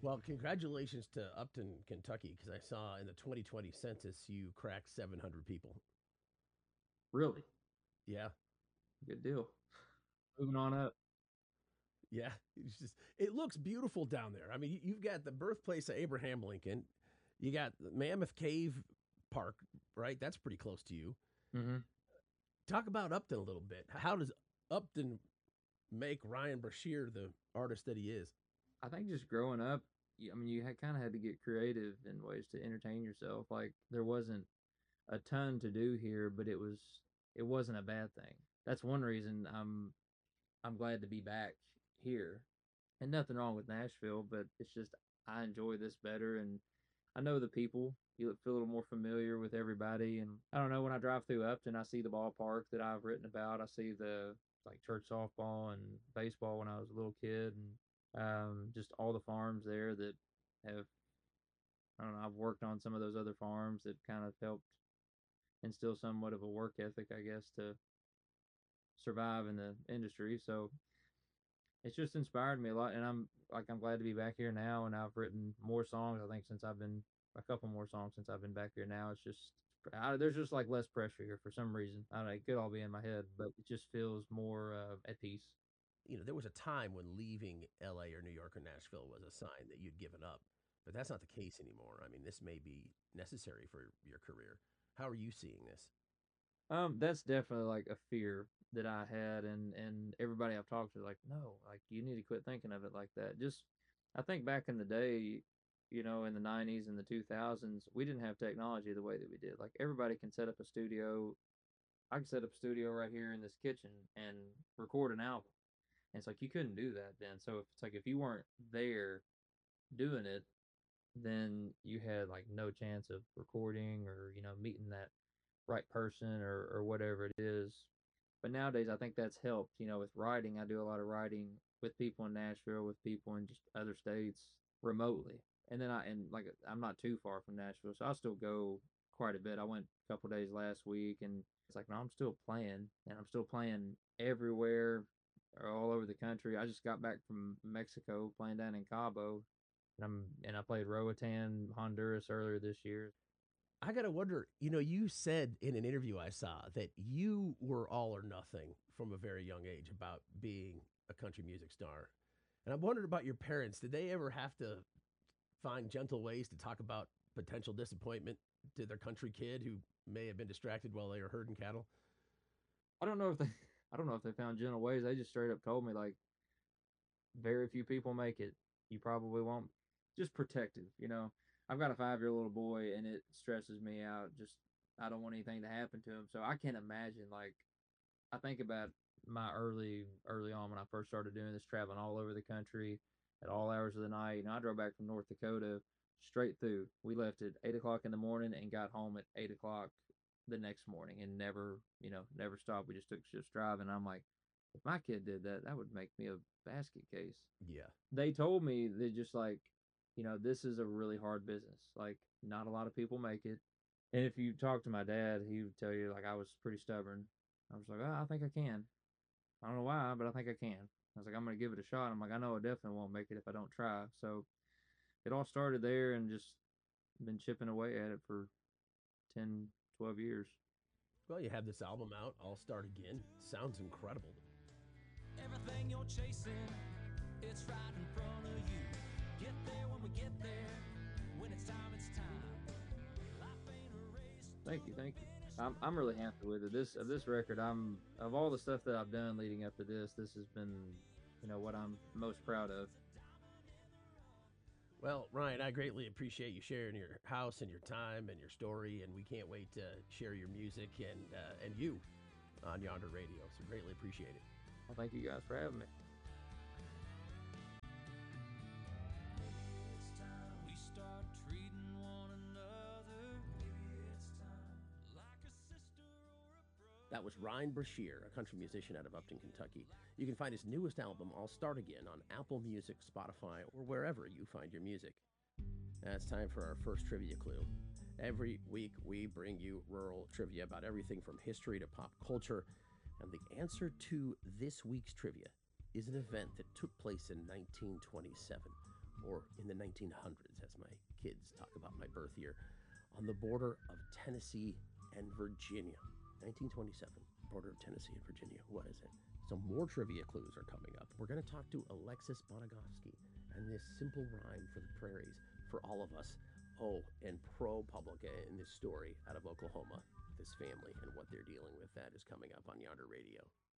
Well, congratulations to Upton, Kentucky, because I saw in the 2020 census you cracked 700 people. Really? Yeah, Good deal. Moving on up. yeah. It looks beautiful down there. I mean, you've got the birthplace of Abraham Lincoln. You got the Mammoth Cave Park, right? That's pretty close to you. Hmm. Talk about Upton a little bit. How does Upton make Ryan Brashear the artist that he is? I think just growing up, I mean, you had kind of had to get creative in ways to entertain yourself. Like there wasn't a ton to do here, but it wasn't a bad thing. That's one reason I'm glad to be back here. And nothing wrong with Nashville, but it's just I enjoy this better, and I know the people. You feel a little more familiar with everybody, and I don't know, when I drive through Upton, I see the ballpark that I've written about. I see the like church softball and baseball when I was a little kid, and just all the farms there that have, I don't know, I've worked on some of those other farms that kind of helped instill somewhat of a work ethic, I guess, to survive in the industry. So it's just inspired me a lot, and I'm glad to be back here now, and I've written more songs. I think since I've been a couple more songs since I've been back here now. It's just there's just like less pressure here for some reason. I don't know, it could all be in my head, but it just feels more at peace. There was a time when leaving LA or New York or Nashville was a sign that you'd given up, but that's not the case anymore. I mean, this may be necessary for your career. How are you seeing this? That's definitely like a fear that I had, and everybody I've talked to like, no, like you need to quit thinking of it like that. Just I think back in the day, in the '90s and the 2000s, we didn't have technology the way that we did. Like everybody can set up a studio. I can set up a studio right here in this kitchen and record an album. And it's like you couldn't do that then. So if it's like if you weren't there doing it, then you had like no chance of recording or meeting that right person or whatever it is. But nowadays, I think that's helped. With writing, I do a lot of writing with people in Nashville, with people in just other states remotely. And then like I'm not too far from Nashville, so I still go quite a bit. I went a couple days last week, and it's like no, I'm still playing, and I'm still playing everywhere, all over the country. I just got back from Mexico playing down in Cabo, and I played Roatan, Honduras earlier this year. I got to wonder, you said in an interview I saw that you were all or nothing from a very young age about being a country music star. And I'm wondering about your parents. Did they ever have to find gentle ways to talk about potential disappointment to their country kid who may have been distracted while they were herding cattle? I don't know if they I don't know if they found gentle ways. They just straight up told me like very few people make it. You probably won't. Just protective. I've got a 5-year little boy, and it stresses me out. Just I don't want anything to happen to him. So I can't imagine. Like I think about my early on when I first started doing this, traveling all over the country at all hours of the night. I drove back from North Dakota straight through. We left at 8 o'clock in the morning and got home at 8 o'clock the next morning, and never stopped. We just took shifts driving. I'm like, if my kid did that, that would make me a basket case. Yeah. They told me that just like, this is a really hard business. Like, not a lot of people make it. And if you talk to my dad, he would tell you like I was pretty stubborn. I was like, oh, I think I can. I don't know why, but I think I can. I was like, I'm gonna give it a shot. I'm like, I know I definitely won't make it if I don't try. So it all started there, and just been chipping away at it for 10, 12 years. Well, you have this album out, I'll Start Again. Sounds incredible. Everything you're chasing, it's right in front of you. Get there when we get there. When it's time, it's time. Life ain't a race. Thank you. I'm really happy with it. This record, I'm of all the stuff that I've done leading up to this, this has been, what I'm most proud of. Well, Ryan, I greatly appreciate you sharing your house and your time and your story, and we can't wait to share your music and you on Yonder Radio. So greatly appreciate it. Well, thank you guys for having me. It's time we start treating one another. Maybe it's time like a sister or a brother. That was Ryan Brashear, a country musician out of Upton, Kentucky. You can find his newest album, I'll Start Again, on Apple Music, Spotify, or wherever you find your music. Now it's time for our first trivia clue. Every week, we bring you rural trivia about everything from history to pop culture. And the answer to this week's trivia is an event that took place in 1927. or in the 1900s, as my kids talk about my birth year, on the border of Tennessee and Virginia. 1927, border of Tennessee and Virginia. What is it? So more trivia clues are coming up. We're going to talk to Alexis Bonagovsky and this simple rhyme for the prairies for all of us. Oh, and ProPublica in this story out of Oklahoma, this family and what they're dealing with. That is coming up on Yonder Radio.